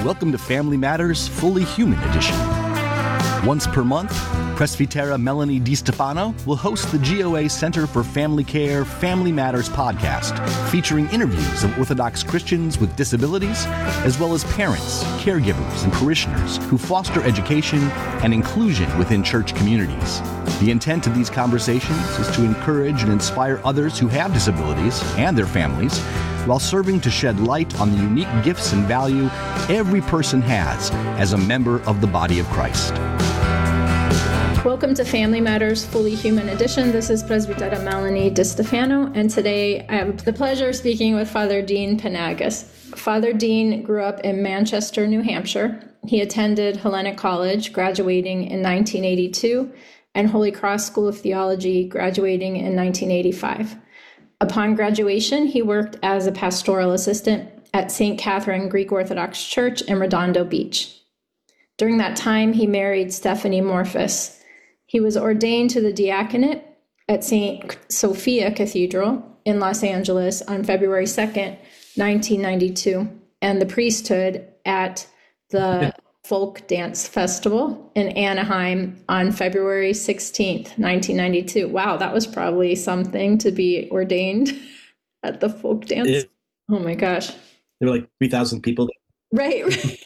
Welcome to Family Matters Fully Human Edition. Once per month, Presbytera Melanie DiStefano will host the GOA Center for Family Care Family Matters podcast, featuring interviews of Orthodox Christians with disabilities, as well as parents, caregivers, and parishioners who foster education and inclusion within church communities. The intent of these conversations is to encourage and inspire others who have disabilities and their families, while serving to shed light on the unique gifts and value every person has as a member of the body of Christ. Welcome to Family Matters Fully Human Edition. This is Presbytera Melanie DiStefano, and today I have the pleasure of speaking with Father Dean Panagos. Father Dean grew up in Manchester, New Hampshire. He attended Hellenic College, graduating in 1982, and Holy Cross School of Theology, graduating in 1985. Upon graduation, he worked as a pastoral assistant at St. Catherine Greek Orthodox Church in Redondo Beach. During that time, he married Stephanie Morphus. He was ordained to the diaconate at St. Sophia Cathedral in Los Angeles on February 2nd, 1992, and the priesthood at the Folk Dance Festival in Anaheim on February 16th, 1992. Wow, that was probably something to be ordained at the folk dance. Oh my gosh. There were like 3,000 people there. Right.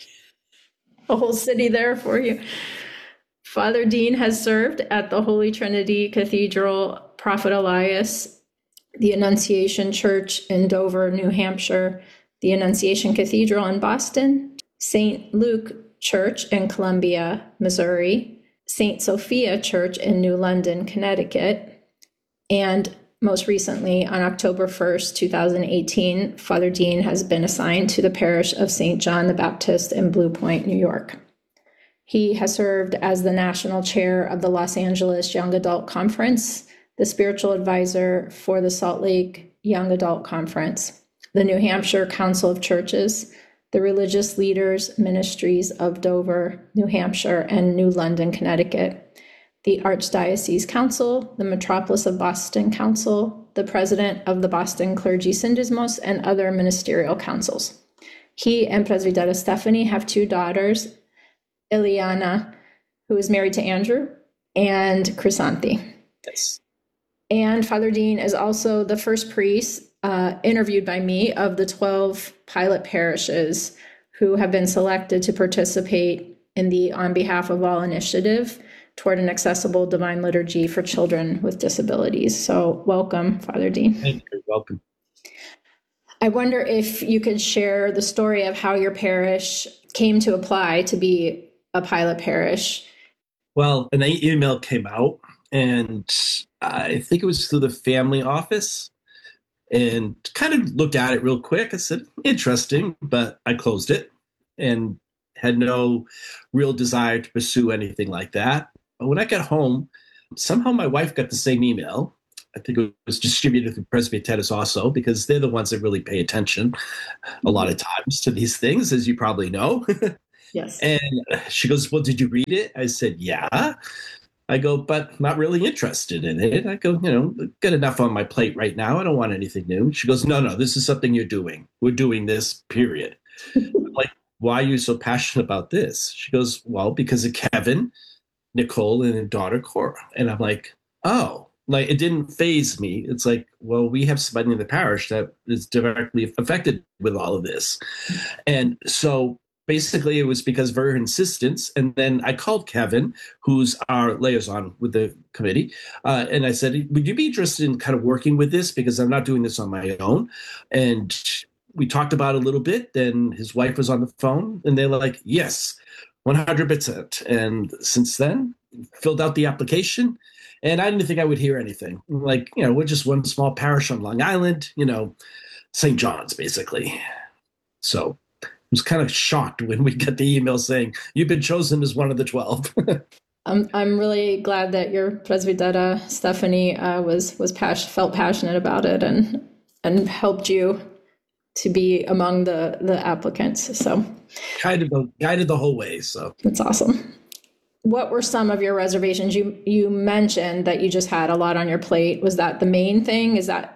A whole city there for you. Father Dean has served at the Holy Trinity Cathedral, Prophet Elias, the Annunciation Church in Dover, New Hampshire, the Annunciation Cathedral in Boston, St. Luke Church in Columbia, Missouri, St. Sophia Church in New London, Connecticut, and most recently, on October 1st, 2018, Father Dean has been assigned to the parish of St. John the Baptist in Blue Point, New York. He has served as the national chair of the Los Angeles Young Adult Conference, the spiritual advisor for the Salt Lake Young Adult Conference, the New Hampshire Council of Churches, the Religious Leaders Ministries of Dover, New Hampshire, and New London, Connecticut, the Archdiocese Council, the Metropolis of Boston Council, the president of the Boston Clergy Syndesmos, and other ministerial councils. He and Presbytera Stephanie have two daughters, Ileana, who is married to Andrew, and Chrysanthi. Yes. And Father Dean is also the first priest interviewed by me of the 12 pilot parishes who have been selected to participate in the On Behalf of All initiative toward an accessible divine liturgy for children with disabilities. So welcome, Father Dean. Thank you. Welcome. I wonder if you could share the story of how your parish came to apply to be a pilot parish. Well, an email came out, and I think it was through the family office, and kind of looked at it real quick. I said, interesting, but I closed it and had no real desire to pursue anything like that. But when I got home, somehow my wife got the same email. I think it was distributed through Presbyteras also, because they're the ones that really pay attention a lot of times to these things, as you probably know. Yes. And she goes, well, did you read it? I said, yeah. I go, but not really interested in it. I go, got enough on my plate right now. I don't want anything new. She goes, no, this is something you're doing. We're doing this, period. I'm like, why are you so passionate about this? She goes, well, because of Kevin, Nicole, and their daughter, Cora. And I'm like, oh, like it didn't faze me. It's like, well, we have somebody in the parish that is directly affected with all of this. And so basically, it was because of her insistence. And then I called Kevin, who's our liaison with the committee, and I said, would you be interested in kind of working with this? Because I'm not doing this on my own. And we talked about it a little bit. Then his wife was on the phone, and they're like, yes, 100%. And since then, filled out the application. And I didn't think I would hear anything. Like, we're just one small parish on Long Island, St. John's, basically. So I was kind of shocked when we got the email saying, you've been chosen as one of the 12. I'm really glad that your Presbytera Stephanie felt passionate about it and helped you to be among the applicants. So guided the whole way. So that's awesome. What were some of your reservations? You mentioned that you just had a lot on your plate. Was that the main thing? Is that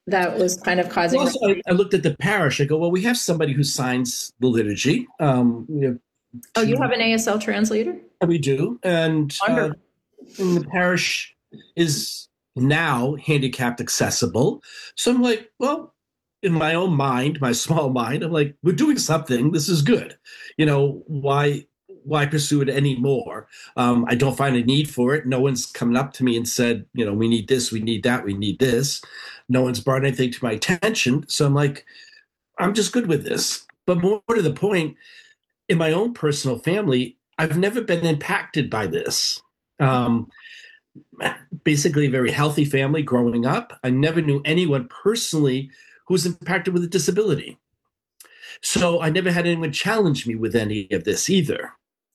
that was kind of causing. Also, I looked at the parish. I go, well, we have somebody who signs the liturgy. Oh, you have an ASL translator? We do. And the parish is now handicapped accessible. So I'm like, well, in my own mind, my small mind, I'm like, we're doing something. This is good. Why pursue it anymore? I don't find a need for it. No one's coming up to me and said, we need this, we need that, we need this. No one's brought anything to my attention. So I'm like, I'm just good with this. But more to the point, in my own personal family, I've never been impacted by this. Basically, a very healthy family growing up. I never knew anyone personally who was impacted with a disability. So I never had anyone challenge me with any of this either.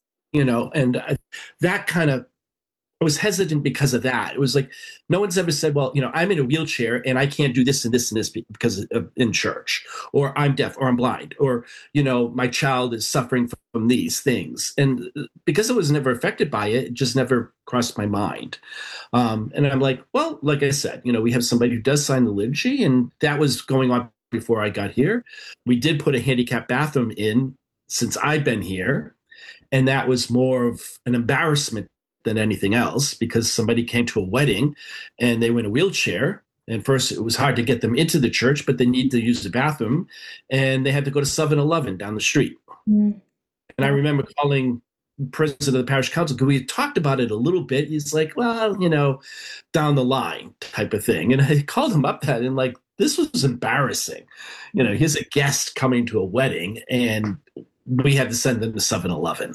That kind of, I was hesitant because of that. It was like, no one's ever said, well, I'm in a wheelchair and I can't do this and this and this because in church, or I'm deaf or I'm blind, or, my child is suffering from these things. And because I was never affected by it, it just never crossed my mind. And I'm like, well, like I said, we have somebody who does sign the liturgy, and that was going on before I got here. We did put a handicapped bathroom in since I've been here. And that was more of an embarrassment than anything else, because somebody came to a wedding and they were in a wheelchair. And first it was hard to get them into the church, but they needed to use the bathroom, and they had to go to 7-Eleven down the street. Mm. And I remember calling the president of the parish council, because we had talked about it a little bit. He's like, well, down the line type of thing. And I called him up that and like, this was embarrassing. Here's a guest coming to a wedding and we had to send them to 7-Eleven.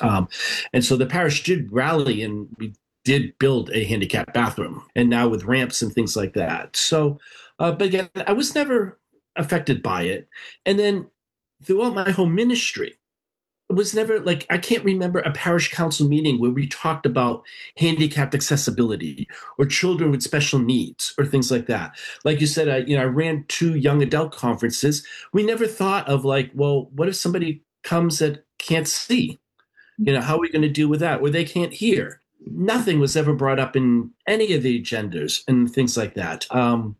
And so the parish did rally, and we did build a handicapped bathroom, and now with ramps and things like that. So, but again, I was never affected by it. And then throughout my whole ministry, it was never like, I can't remember a parish council meeting where we talked about handicapped accessibility or children with special needs or things like that. Like you said, I ran 2 young adult conferences. We never thought of like, well, what if somebody comes that can't see? How are we going to deal with that? Or they can't hear? Nothing was ever brought up in any of the agendas and things like that. And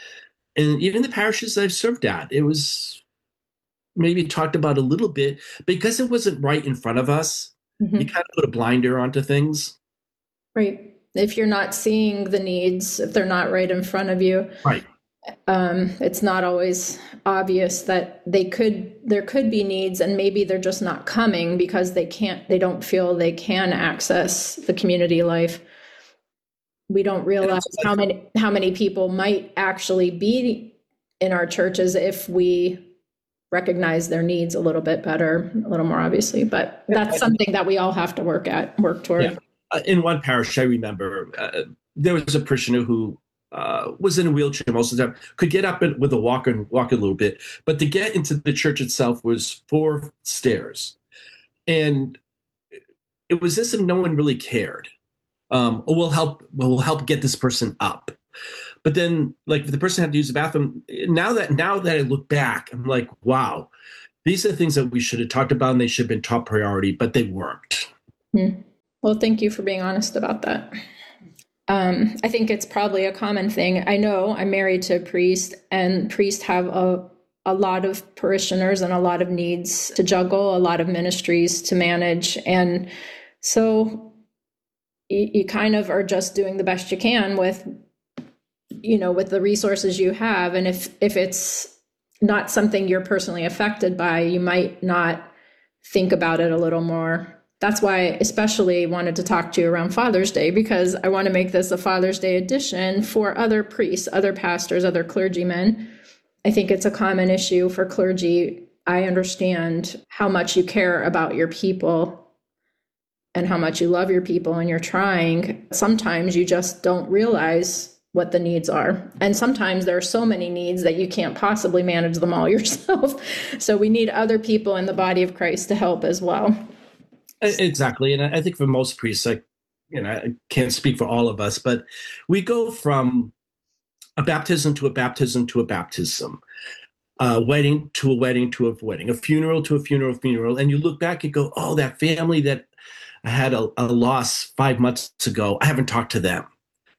even the parishes I've served at, it was maybe talked about a little bit, because it wasn't right in front of us. Mm-hmm. You kind of put a blinder onto things. Right. If you're not seeing the needs, if they're not right in front of you. Right. It's not always obvious that there could be needs, and maybe they're just not coming because they don't feel they can access the community life. We don't realize how many people might actually be in our churches if we recognize their needs a little bit better, a little more obviously, but that's something that we all have to work toward. Yeah. In one parish, I remember there was a parishioner who was in a wheelchair most of the time, could get up with a walker and walk a little bit, but to get into the church itself was 4 stairs. And it was as if no one really cared. We'll help get this person up. But then, like, if the person had to use the bathroom, now that I look back, I'm like, wow, these are the things that we should have talked about, and they should have been top priority, but they weren't. Well, thank you for being honest about that. I think it's probably a common thing. I know I'm married to a priest, and priests have a lot of parishioners and a lot of needs to juggle, a lot of ministries to manage. And so you kind of are just doing the best you can with the resources you have. And if it's not something you're personally affected by, you might not think about it a little more. That's why I especially wanted to talk to you around Father's Day, because I want to make this a Father's Day edition for other priests, other pastors, other clergymen. I think it's a common issue for clergy. I understand how much you care about your people and how much you love your people, and you're trying. Sometimes you just don't realize what the needs are. And sometimes there are so many needs that you can't possibly manage them all yourself. So we need other people in the body of Christ to help as well. Exactly. And I think for most priests, I can't speak for all of us, but we go from a baptism to a baptism to a baptism, a wedding to a wedding to a wedding, a funeral to a funeral. And you look back and go, oh, that family that I had a loss 5 months ago, I haven't talked to them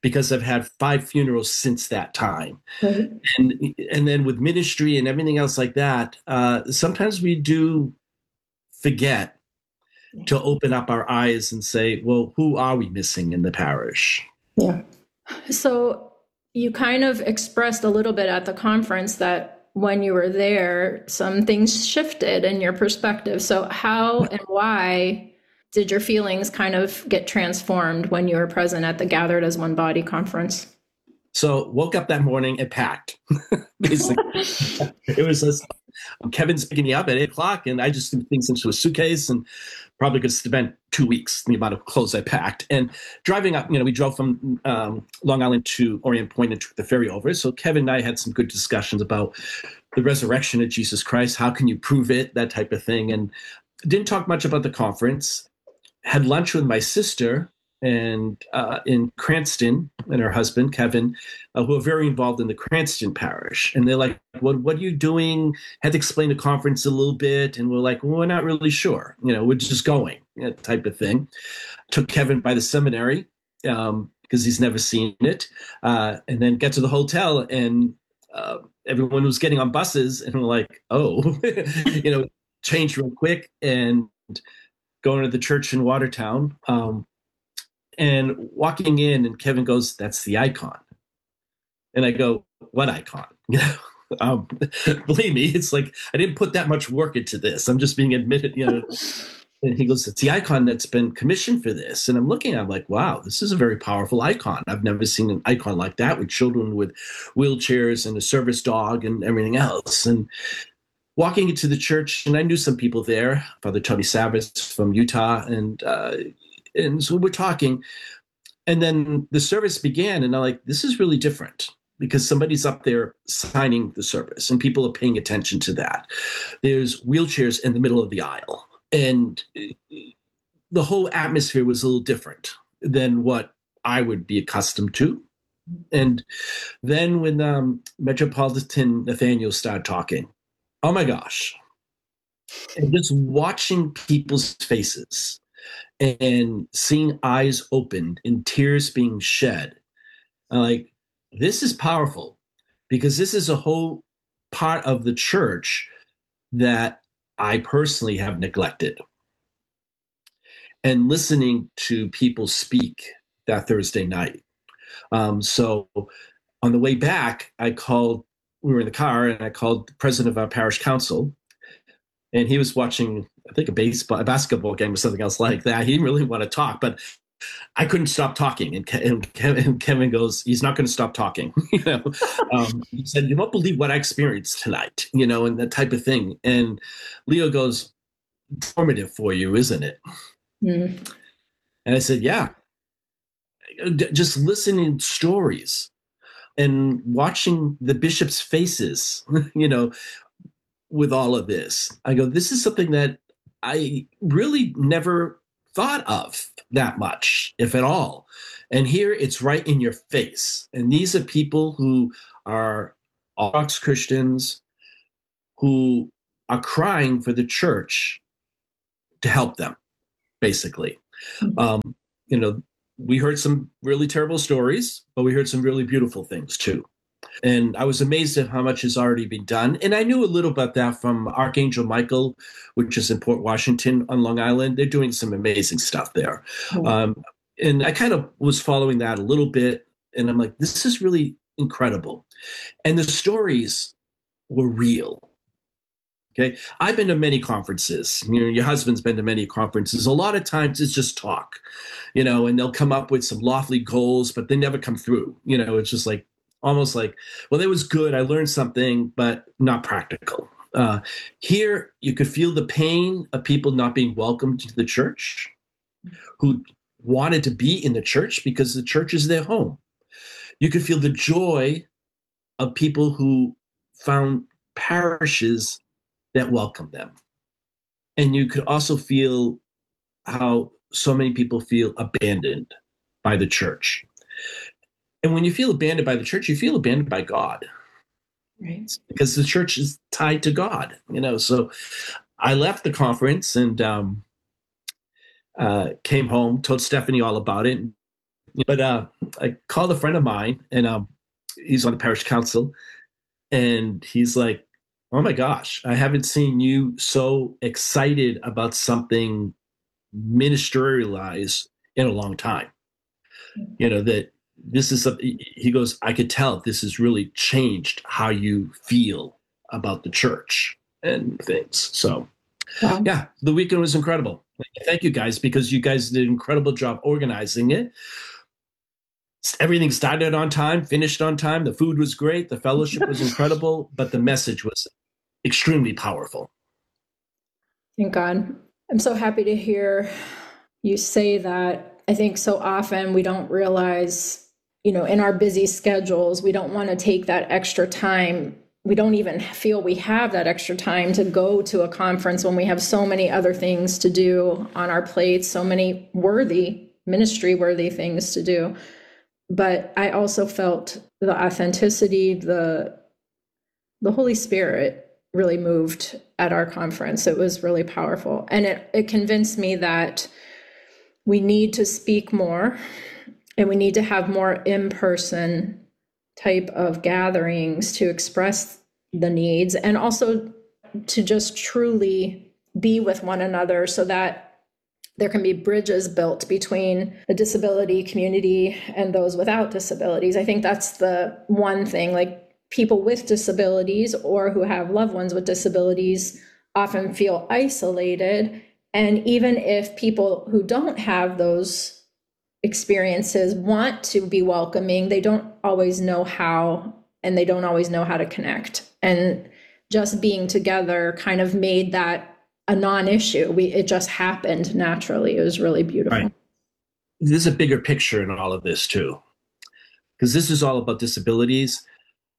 because I've had 5 funerals since that time. Right. And then with ministry and everything else like that, sometimes we do forget to open up our eyes and say, well, who are we missing in the parish? Yeah. So you kind of expressed a little bit at the conference that when you were there, some things shifted in your perspective. So how and why did your feelings kind of get transformed when you were present at the Gathered as One Body conference? So woke up that morning and packed. Basically, it was just, Kevin's picking me up at 8:00, and I just threw things into a suitcase and probably could spend 2 weeks the amount of clothes I packed. And driving up, we drove from Long Island to Orient Point and took the ferry over. So Kevin and I had some good discussions about the resurrection of Jesus Christ. How can you prove it? That type of thing. And didn't talk much about the conference. Had lunch with my sister and in Cranston, and her husband, Kevin, who are very involved in the Cranston parish. And they're like, what are you doing? Had to explain the conference a little bit. And we're like, well, we're not really sure. We're just going, type of thing. Took Kevin by the seminary because he's never seen it. And then get to the hotel, and everyone was getting on buses, and we're like, oh, changed real quick and going to the church in Watertown. And walking in, and Kevin goes, "That's the icon." And I go, "What icon?" Believe me, it's like I didn't put that much work into this. I'm just being admitted, And he goes, "It's the icon that's been commissioned for this." And I'm looking, I'm like, wow, this is a very powerful icon. I've never seen an icon like that with children with wheelchairs and a service dog and everything else. And walking into the church, and I knew some people there, Father Tony Savas from Utah, and so we're talking, and then the service began, and I'm like, this is really different because somebody's up there signing the service, and people are paying attention to that. There's wheelchairs in the middle of the aisle, and the whole atmosphere was a little different than what I would be accustomed to. And then when Metropolitan Nathaniel started talking, oh my gosh, and just watching people's faces and seeing eyes opened and tears being shed. I'm like, this is powerful because this is a whole part of the church that I personally have neglected. And listening to people speak that Thursday night. So on the way back, we were in the car, and I called the president of our parish council, and he was watching, I think, a basketball game or something else like that. He didn't really want to talk, but I couldn't stop talking. And Kevin goes, he's not going to stop talking. He said, you won't believe what I experienced tonight, and that type of thing. And Leo goes, informative for you, isn't it? Mm-hmm. And I said, yeah. Just listening to stories and watching the bishops' faces, with all of this, I go, this is something that I really never thought of that much, if at all. And here it's right in your face. And these are people who are Orthodox Christians who are crying for the church to help them, basically. We heard some really terrible stories, but we heard some really beautiful things too. And I was amazed at how much has already been done. And I knew a little about that from Archangel Michael, which is in Port Washington on Long Island. They're doing some amazing stuff there. Mm-hmm. And I kind of was following that a little bit. And I'm like, this is really incredible. And the stories were real. Okay. I've been to many conferences. Your husband's been to many conferences. A lot of times it's just talk, and they'll come up with some lofty goals, but they never come through. It's just like, almost like, well, it was good. I learned something, but not practical. Here, you could feel the pain of people not being welcomed to the church, who wanted to be in the church because the church is their home. You could feel the joy of people who found parishes that welcome them. And you could also feel how so many people feel abandoned by the church. And when you feel abandoned by the church, you feel abandoned by God. Right. Because the church is tied to God, So I left the conference and came home, told Stephanie all about it. But I called a friend of mine, and he's on the parish council, and he's like, "Oh my gosh, I haven't seen you so excited about something ministerialized in a long time." That this is he goes, "I could tell this has really changed how you feel about the church and things." So, Wow. yeah, the weekend was incredible. Thank you guys, because you guys did an incredible job organizing it. Everything started on time, finished on time. The food was great. The fellowship was incredible, but the message was extremely powerful. Thank God. I'm so happy to hear you say that. I think so often we don't realize, in our busy schedules, we don't want to take that extra time. We don't even feel we have that extra time to go to a conference when we have so many other things to do on our plates, so many ministry-worthy things to do. But I also felt the authenticity, the Holy Spirit really moved at our conference. It was really powerful. And it convinced me that we need to speak more, and we need to have more in-person type of gatherings to express the needs, and also to just truly be with one another, so that there can be bridges built between the disability community and those without disabilities. I think that's the one thing, like, people with disabilities or who have loved ones with disabilities often feel isolated. And even if people who don't have those experiences want to be welcoming, they don't always know how, and they don't always know how to connect. And just being together kind of made that a non-issue. It just happened naturally. It was really beautiful. Right. There's a bigger picture in all of this too, because this is all about disabilities,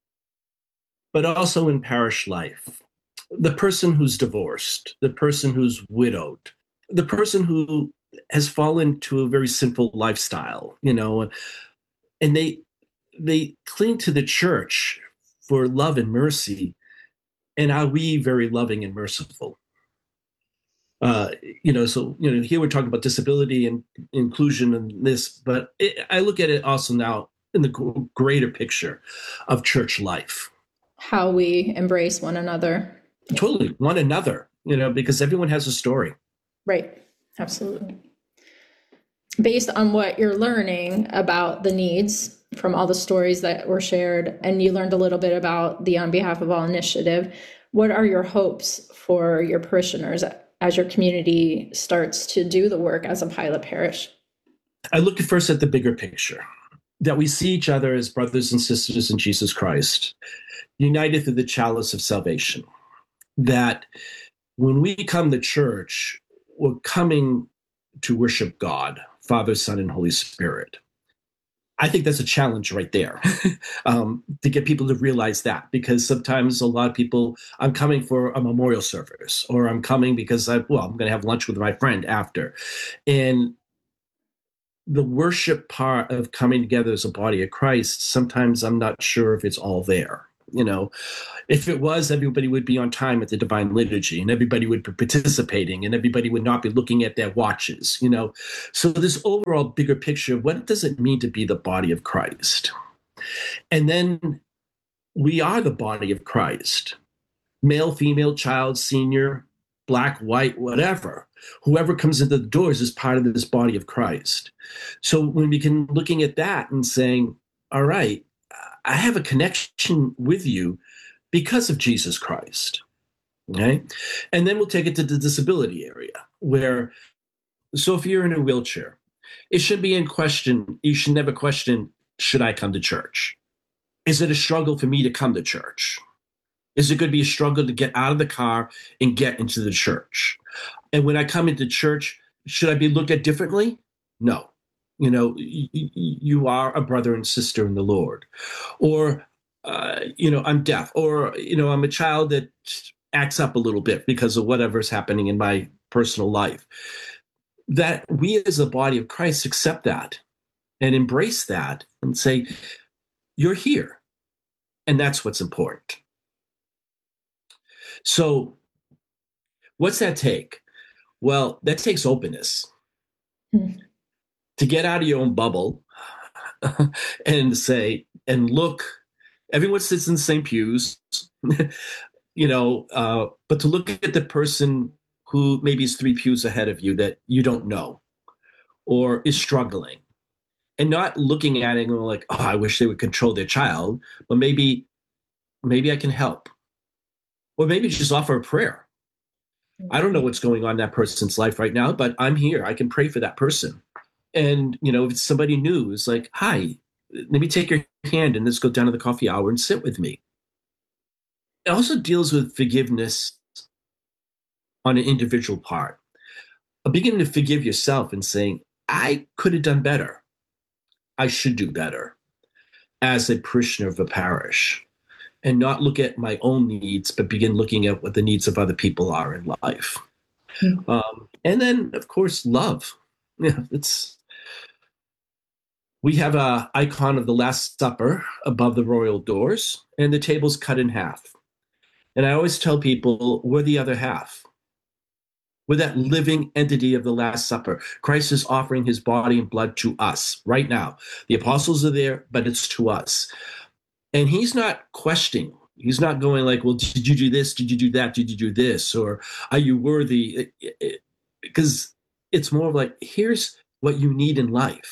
but also in parish life. The person who's divorced, the person who's widowed, the person who has fallen to a very simple lifestyle, and they cling to the church for love and mercy. And are we very loving and merciful? Here we're talking about disability and inclusion and this, but I look at it also now in the greater picture of church life. How we embrace one another. Totally, one another, because everyone has a story. Right, absolutely. Based on what you're learning about the needs from all the stories that were shared, and you learned a little bit about the On Behalf of All initiative, what are your hopes for your parishioners as your community starts to do the work as a pilot parish? I look first at the bigger picture, that we see each other as brothers and sisters in Jesus Christ, united through the chalice of salvation. That when we come to church, we're coming to worship God, Father, Son, and Holy Spirit. I think that's a challenge right there, to get people to realize that, because sometimes a lot of people, I'm coming for a memorial service, or I'm coming because I'm going to have lunch with my friend after. And the worship part of coming together as a body of Christ, sometimes I'm not sure if it's all there. If it was, everybody would be on time at the Divine Liturgy, and everybody would be participating, and everybody would not be looking at their watches, So this overall bigger picture of what does it mean to be the body of Christ? And then we are the body of Christ. Male, female, child, senior, black, white, whatever. Whoever comes into the doors is part of this body of Christ. So when we can looking at that and saying, all right, I have a connection with you because of Jesus Christ. Okay. And then we'll take it to the disability area, where, so if you're in a wheelchair, it should be in question. You should never question, should I come to church? Is it a struggle for me to come to church? Is it going to be a struggle to get out of the car and get into the church? And when I come into church, should I be looked at differently? No. You are a brother and sister in the Lord. Or, I'm deaf, or, I'm a child that acts up a little bit because of whatever's happening in my personal life. That we as a body of Christ accept that and embrace that and say, you're here. And that's what's important. So what's that take? Well, that takes openness. To get out of your own bubble and say, and look, everyone sits in the same pews, but to look at the person who maybe is 3 pews ahead of you that you don't know or is struggling, and not looking at it and going like, oh, I wish they would control their child, but maybe I can help. Or maybe just offer a prayer. I don't know what's going on in that person's life right now, but I'm here. I can pray for that person. And, if it's somebody new, it's like, hi, let me take your hand and let's go down to the coffee hour and sit with me. It also deals with forgiveness on an individual part. Beginning to forgive yourself and saying, I could have done better. I should do better as a parishioner of a parish, and not look at my own needs, but begin looking at what the needs of other people are in life. Mm-hmm. And then, of course, love. Yeah, we have an icon of the Last Supper above the royal doors, and the table's cut in half. And I always tell people, we're the other half. We're that living entity of the Last Supper. Christ is offering his body and blood to us right now. The apostles are there, but it's to us. And he's not questioning. He's not going like, well, did you do this? Did you do that? Did you do this? Or are you worthy? Because it's more of like, here's what you need in life.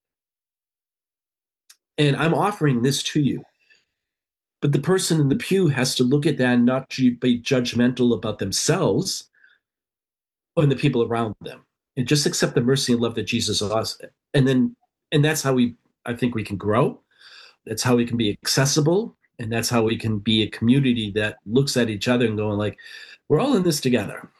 And I'm offering this to you. But the person in the pew has to look at that and not be judgmental about themselves and the people around them, and just accept the mercy and love that Jesus offers. And that's how I think we can grow. That's how we can be accessible. And that's how we can be a community that looks at each other and going like, we're all in this together.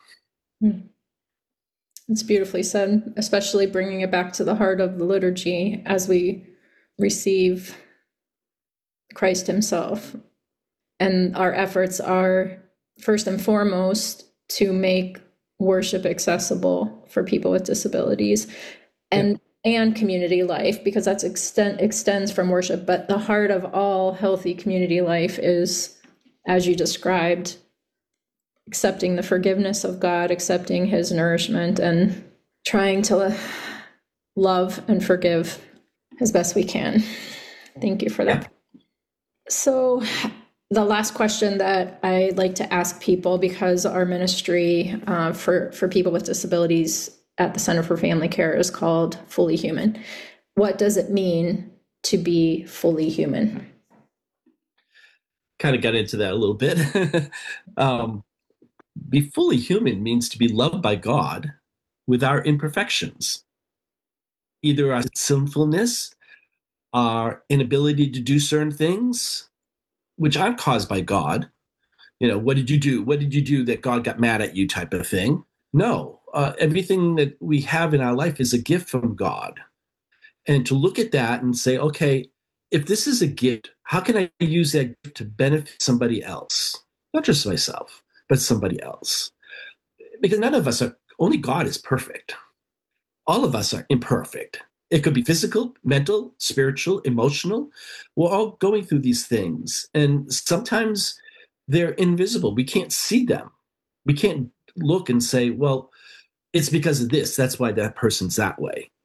It's beautifully said, especially bringing it back to the heart of the liturgy as we receive Christ himself. And our efforts are first and foremost to make worship accessible for people with disabilities and community life, because that's extends from worship. But the heart of all healthy community life is, as you described, accepting the forgiveness of God, accepting his nourishment, and trying to love and forgive as best we can. Thank you for that. So the last question that I like to ask people, because our ministry for people with disabilities at the Center for Family Care is called Fully Human. What does it mean to be fully human? Kind of got into that a little bit. Be fully human means to be loved by God with our imperfections, either our sinfulness, our inability to do certain things, which aren't caused by God. What did you do? What did you do that God got mad at you type of thing? No, everything that we have in our life is a gift from God. And to look at that and say, okay, if this is a gift, how can I use that gift to benefit somebody else? Not just myself, but somebody else. Because only God is perfect. All of us are imperfect. It could be physical, mental, spiritual, emotional. We're all going through these things. And sometimes they're invisible. We can't see them. We can't look and say, well, it's because of this. That's why that person's that way.